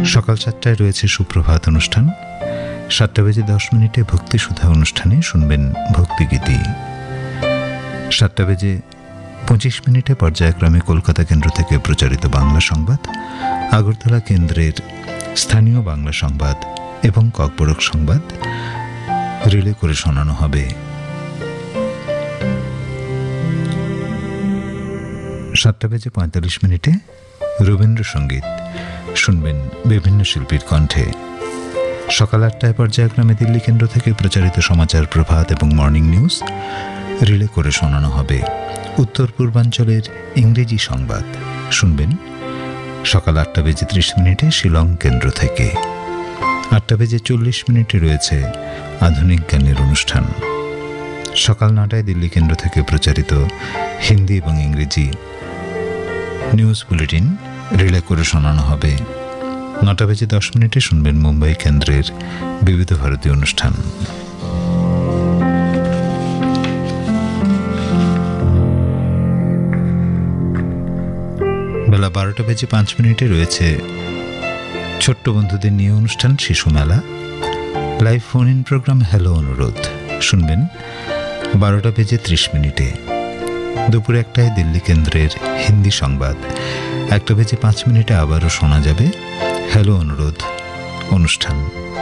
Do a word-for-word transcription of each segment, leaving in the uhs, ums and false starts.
সকাল সাতটায় রয়েছে সুপ্রভাত অনুষ্ঠান। সাতটা বেজে দশ মিনিটে ভক্তিসুধা অনুষ্ঠানে শুনবেন ভক্তিগীতি। সাতটা বেজে পঁচিশ মিনিটে পর্যায়ক্রমে কলকাতা কেন্দ্র থেকে প্রচারিত বাংলা সংবাদ, আগরতলা কেন্দ্রের স্থানীয় বাংলা সংবাদ এবং ককবরক সংবাদ রিলে করে শোনানো হবে। সাতটা বেজে পঁয়তাল্লিশ মিনিটে রবীন্দ্রসঙ্গীত শুনবেন বিভিন্ন শিল্পীর কণ্ঠে। সকাল আটটায় পর্যায়ক্রমে দিল্লি কেন্দ্র থেকে প্রচারিত সমাচার প্রভাত এবং মর্নিং নিউজ রিলে করে শোনানো হবে। উত্তর পূর্বাঞ্চলের ইংরেজি সংবাদ শুনবেন সকাল আটটা বেজে ত্রিশ মিনিটে শিলং কেন্দ্র থেকে। আটটা বেজে চল্লিশ মিনিটে রয়েছে আধুনিক গানের অনুষ্ঠান। সকাল নটায় দিল্লি কেন্দ্র থেকে প্রচারিত হিন্দি এবং ইংরেজি নিউজ বুলেটিন রিলে করে শোনানো হবে। নটা বেজে দশ মিনিটে শুনবেন মুম্বাই কেন্দ্রের বিবিধ ভারতী অনুষ্ঠান। বেলা বারোটা বেজে পাঁচ মিনিটে রয়েছে ছোট্ট বন্ধুদের নিয়ে অনুষ্ঠান শিশু মেলা। Live phone in programme hello অনুরোধ শুনবেন বারোটা বেজে ত্রিশ মিনিটে। দুপুর একটায় দিল্লি কেন্দ্রের হিন্দি সংবাদ। একটা বেজে পাঁচ মিনিটে আবারও শোনা যাবে হ্যালো অনুরোধ অনুষ্ঠান।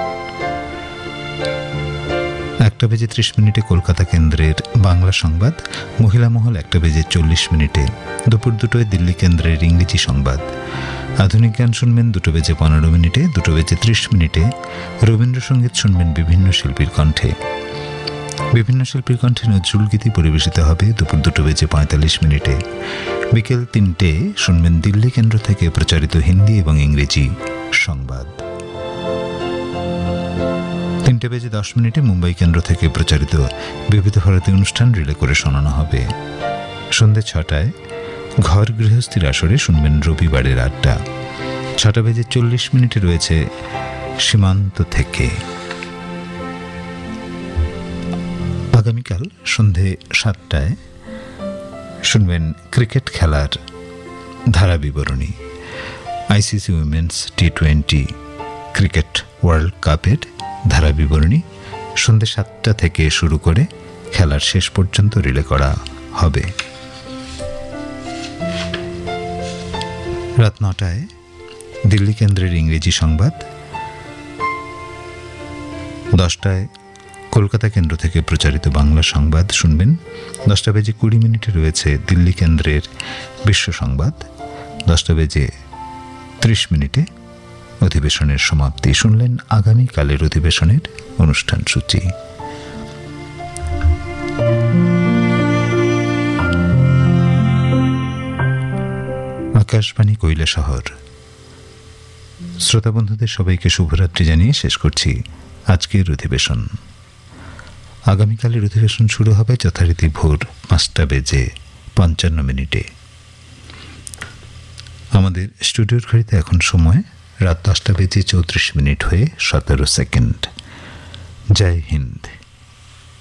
একটা বেজে ত্রিশ মিনিটে কলকাতা কেন্দ্রের বাংলা সংবাদ। মহিলা মহল একটা বেজে চল্লিশ মিনিটে। দুপুর দুটোয় দিল্লি কেন্দ্রের ইংরেজি সংবাদ। আধুনিক গান শুনবেন দুটো বেজে পনেরো মিনিটে। দুটো বেজে ত্রিশ মিনিটে রবীন্দ্রসঙ্গীত শুনবেন বিভিন্ন শিল্পীর কণ্ঠে। বিভিন্ন শিল্পীর কণ্ঠে নজরুল গীতি পরিবেশিত হবে দুপুর দুটো বেজে পঁয়তাল্লিশ মিনিটে। বিকেল তিনটে শুনবেন দিল্লি কেন্দ্র থেকে প্রচারিত হিন্দি এবং ইংরেজি সংবাদ। তিনটে বেজে দশ মিনিটে মুম্বাই কেন্দ্র থেকে প্রচারিত বিবিধ ভারতী অনুষ্ঠান রিলে করে শোনানো হবে। সন্ধ্যে ছটায় ঘর গৃহস্থীর আসরে শুনবেন রবিবারের আড্ডা। ছটা বেজে চল্লিশ মিনিটে রয়েছে সীমান্ত থেকে। আগামীকাল সন্ধে সাতটায় শুনবেন ক্রিকেট খেলার ধারা বিবরণী। ICC women's T twenty cricket world কাপের ধারা বিবরণী সন্ধে সাতটা থেকে শুরু করে খেলার শেষ পর্যন্ত রিলে করা হবে। রাত নটায় দিল্লি কেন্দ্রের ইংরেজি সংবাদ। দশটায় কলকাতা কেন্দ্র থেকে প্রচারিত বাংলা সংবাদ শুনবেন। দশটা বেজে কুড়ি মিনিটে রয়েছে দিল্লি কেন্দ্রের বিশ্ব সংবাদ। দশটা বেজে ত্রিশ মিনিটে অধিবেশনের সমাপ্তি। শুনলেন আগামীকালের অধিবেশনের অনুষ্ঠান সূচি। আকাশবাণী কৈলাসহর। শ্রোতা বন্ধুদের সবাইকে শুভরাত্রি জানিয়ে শেষ করছি আজকের অধিবেশন। আগামীকালের অধিবেশন শুরু হবে যথারীতি ভোর পাঁচটা বেজে পঞ্চান্ন মিনিটে। আমাদের স্টুডিওর ঘড়িতে এখন সময় রাত দশটা বেজে চৌত্রিশ মিনিট হয়ে সতেরো সেকেন্ড। জয় হিন্দ।